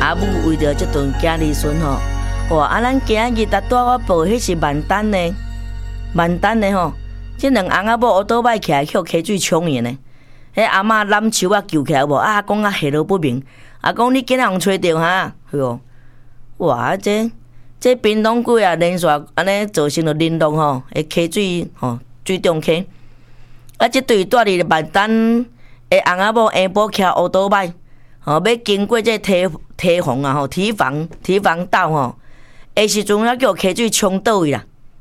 阿母为着这顿囝儿孙吼，哇！咱今日搭带我报迄是万丹的，万丹的吼，这两翁仔某乌倒摆起来去溪水冲伊呢。迄阿嬷揽树啊救起来无？阿公啊下落不明，阿公你今仔互找着哈？是哦，哇！这槟榔鬼啊，连续安尼造成了林动吼，会溪水吼水中溪。啊，这对住伫万丹的翁仔某下晡骑乌倒摆，吼要经过这堤防啊吼，堤防道吼，下时阵要叫溪水冲倒去啦。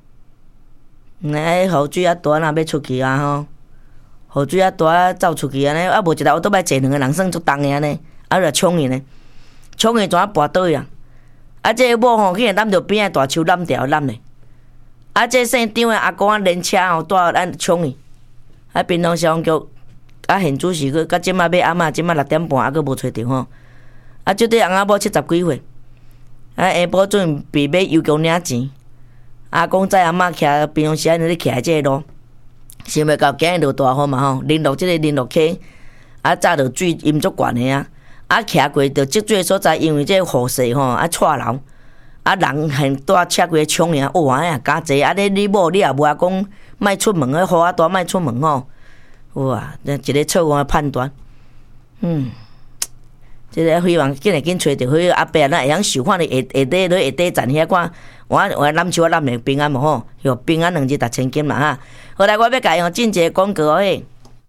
那雨水啊大，若要出去啊吼，雨水啊大走出去安尼，啊无一台乌倒摆坐两个人算足重的安尼，啊就冲伊呢，冲伊怎啊跋倒去啊？啊，这个某吼，竟然揽着边仔大树揽掉揽咧。啊，这姓张的阿公啊，连车吼带咱冲伊。啊，槟榔消防局啊，现主是去，到即马要暗仔，即马6点半还佫无找着吼。啊，这对翁仔某70几岁，啊下晡准备要邮局领钱。阿公载阿嬷徛槟榔时安尼咧徛即个路，想要到今日落大雨嘛吼，淋落即个淋落溪，啊早着水淹足悬的啊。啊，徛过着积水所在，因为这雨势吼啊错流，啊人现带车过冲呀，哇呀加济，啊你某你也无阿讲莫出门，雨啊大莫出门吼，哇，一个错误的判断，这个希望紧来紧找着迄个阿伯，咱会晓受看哩下底落下底站遐看，我揽树我揽两平安无吼，哟平安2日6000金嘛哈，后来我要甲伊进一个广告嘿。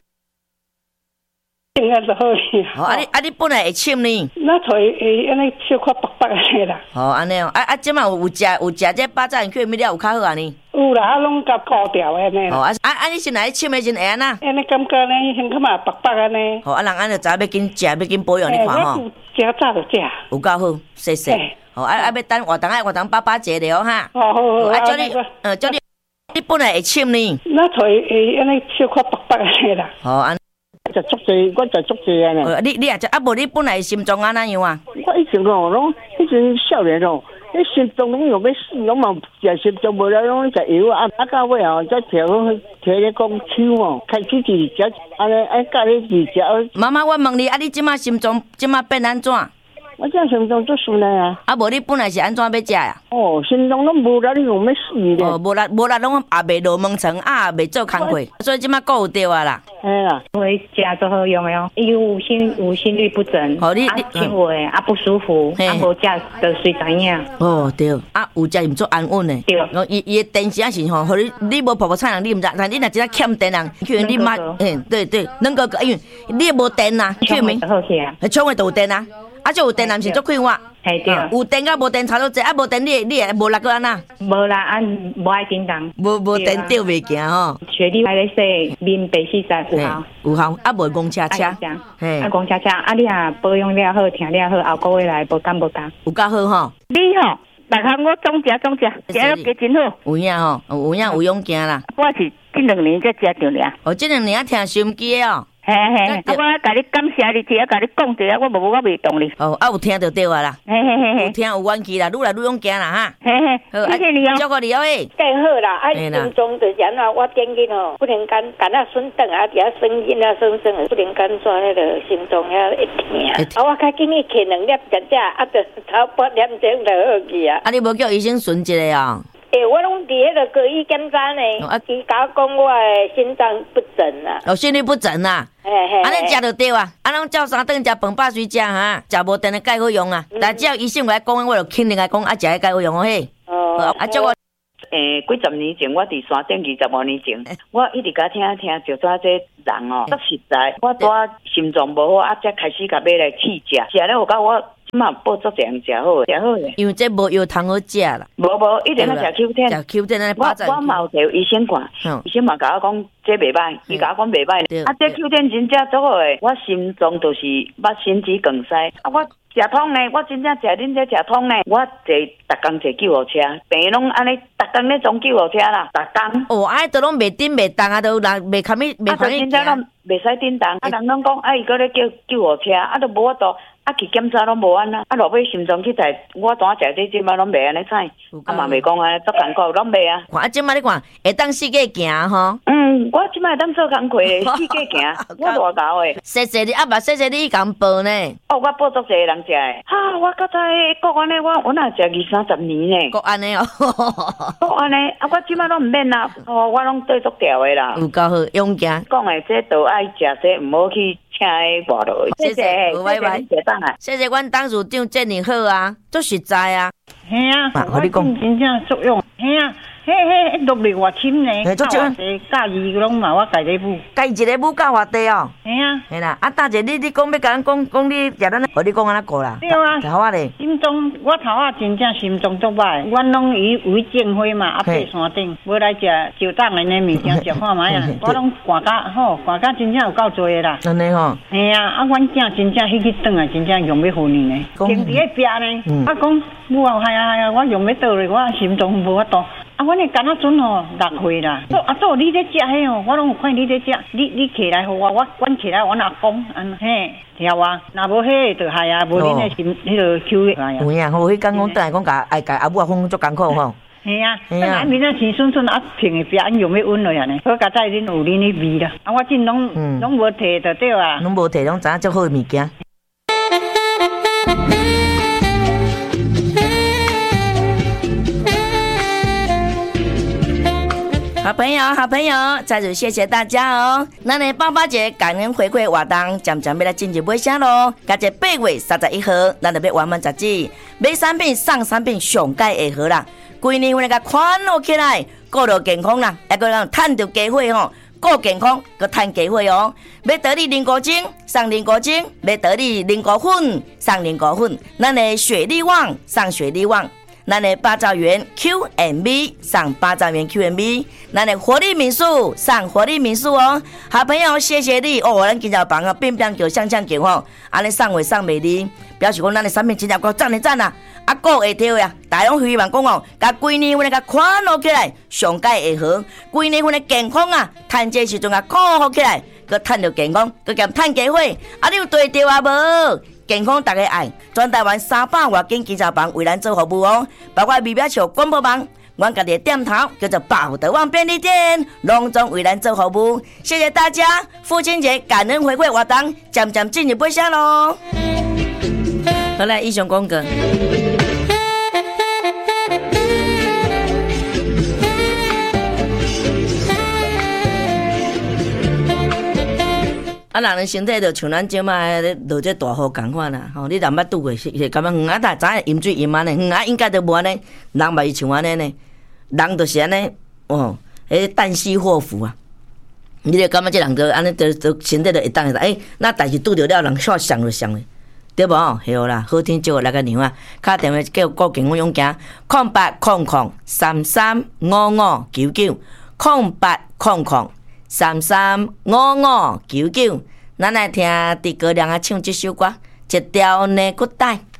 平安就好去。 哦，你本来会深呢？ 那才会安尼小可白白安尼啦。 哦，安尼哦，即马有食这巴掌去物料有较好安尼。 有啦，啊拢甲固掉安尼。 哦，你先来深的先会安那？ 安尼感觉呢，胸口嘛白白安尼。 哦，人安就知要紧食，要紧保养，你看吼。 食早就食。 有够好，谢谢。哦，要等活动爸坐了哈。 好。 叫你本来会深呢？ 那才会安尼小可白白安尼啦。 哦，安。 就足济，我就足济安尼。 你也无你本来心脏安怎样啊？ 我以前哦，拢以前少年哦，迄心脏拢要死，拢嘛食心脏无了，拢食药啊。到尾哦，再调咧讲手哦，开始治食安尼，教你治食。 妈妈，我问你，你即马心脏变安怎？ 我这心脏足顺的啊！ 无你本来是安怎要食呀？ 哦，心脏拢无力，你用要死咧。 哦，无力拢也袂落门床，袂做工课，所以即马顾有着啊啦。 嘿啦， 会食都好用的哦。伊有心律不整， 你轻微不舒服，无食就随知影。 哦对，有食毋足安稳的。 对。 伊的电是是吼，互你无婆婆菜人你毋知，但你若真正欠电人，去你妈，对，能够因为你无电啊，去明。 好起啊。 创的有电啊。就有电，男是足快活。 系对。 有电甲无电差多济，无电你会无力个安那？ 无啦，无爱叮当。 无电吊袂行吼。 学历来咧说，面白细在有效。 有效，无公车。 嘿。公车，你也保养了好，听了好，后个月来无干。 有够好吼。 你吼，大项我总食，食了加真好。 有影吼，有勇行啦。 我是这2年才食着俩。 哦，这2年听收音机哦。 嘿，我甲你感谢你，只甲你讲一下，我袂动你。 哦，有听就对啊啦。 嘿， 有听有元气啦，愈来愈勇行啦哈。 好，谢谢你哦。 祝福你哦诶。 更好啦，心中就是安怎，我建议吼，不能干啊孙等啊，底下生囡啊生，不能干做迄个心脏遐会疼。我较建议摕2粒食，就头8点钟就好去啊。 你无叫医生顺一下哦？ 我拢伫迄个高医检查呢，伊甲我讲我的心脏不整啊。 哦，心律不整啊。安尼食就对啊，拢照3顿食饭饱水食哈，食无电的钙好用啊。但只要医生来讲，我就肯定来讲，食迄钙好用哦嘿。祝我。 几十年前，我伫山顶25年前，我一直甲听就说这人哦，足实在。我拄心脏无好，才开始甲买来试食，食了有甲我。嘛报足这样食好诶， 因为这无药通好食啦。 无，一定要食 Q10。 食 Q10 安尼巴掌。 我嘛有摕医生看，医生嘛甲我讲这袂歹，伊甲我讲袂歹。这 Q10 真正足好诶，我心脏就是捌心肌梗塞。我食通呢，我真正食恁这食通呢。我逐工坐救护车，病拢安尼逐工咧装救护车啦，逐工。 哦，都拢袂顶袂动啊，都人袂堪咪袂堪咪。 真正拢袂使叮当，人拢讲伊搁咧叫救护车，都无法度。 去检查拢无安啊，落尾心脏去在，我当食这即马拢袂安尼菜，嘛袂讲安尼足艰苦，拢袂啊。 看即马你看，会当四界行吼。 我即马会当做工课咧，四界行，我偌高诶。 谢谢你，啊嘛谢谢你共报呢。 我报足侪人食诶。我较早国安尼，我若食20-30年呢。 国安尼哦。 国安尼，我即马拢毋免啦，我拢对足调诶啦。 有够好，勇敢。 讲诶，这都爱食这，毋好去。请个外头，谢谢， 谢谢阮董事长建议好啊，足实在啊。 嘿啊，我真正作用，嘿啊，嘿，落力偌深呢，教偌济，教伊拢嘛，我家己母， 家一个母教偌济哦。 嘿啊， 嘿啦，啊，大姐，你讲要甲咱讲你食咱，互你讲安怎过啦？ 对啊， 好啊咧。 心脏，我头仔真正心脏足歹，阮拢以为正花嘛，爬山顶，要来食就当安尼物件食看卖啊，我拢寒甲好，寒甲真正有够多啦。 安尼吼。 嘿啊，阮囝真正去转来，真正用要互你呢，停伫咧壁呢。讲母啊，系啊，我用要倒咧，我心脏无法度。阮的囡仔孙吼6岁啦，做你咧食迄哦，我拢有看你咧食，你起来互我管起来，我若讲嘿，听我，若无迄就系啊，无恁的心迄个口的。 有影，好，迄讲倒来讲甲爱甲阿母阿公足艰苦吼。 系啊，啊，明仔生孙孙啊，平的壁用要温落啊呢，好佳哉恁有恁的味啦，我真拢无摕就对啊， 拢无摕，拢知影足好的物件。好朋友，再次谢谢大家哦！咱的爸爸节感恩回馈活动渐渐要来进入尾声咯。加在8月31号，咱就要完满截止，买产品送产品上盖会好啦。规年份甲款落起来，顾到健康啦，还个人趁着机会吼，顾健康，佮趁机会哦。要得你凝固精，送凝固精；要得你凝固粉，送凝固粉。咱的雪力旺，送雪力旺。咱的8兆元 QMB 上8兆元 QMB， 咱的活力民宿上活力民宿哦，好朋友谢谢你哦，咱今朝房啊变变叫向向叫吼，安尼送货送美丽，表示讲咱的产品真正够赞的赞啊，啊个会跳呀，大家希望讲哦，甲规年份个款落起来，上盖会好，规年份的健康啊，趁这时阵啊靠好起来，佮趁着健康，佮兼趁机会，啊你有对着啊无？健康大家爱，全台湾300多间健身房为咱做服务哦，包括美表桥广播网，阮家己的店头叫做宝德旺便利店，隆重为咱做服务。谢谢大家，父亲节感恩回馈活动渐渐进入尾声咯。好来，以上广告。啊，人的身体就像咱即摆落这大雨共款啦，吼！你若捌拄过，是感觉远啊，但知影饮水饮安尼，远啊应该就无安尼，人嘛是像安尼呢，人就是安尼，哦，迄旦夕祸福啊！你就感觉这人就安尼，就身体就会当会那但是拄着了人煞想就想咧，对无？系啦，好天借我来个娘啊！打电话叫顾健康勇行，0800335599，0800335599。咱来听诸葛亮啊唱这首歌，一条内骨带。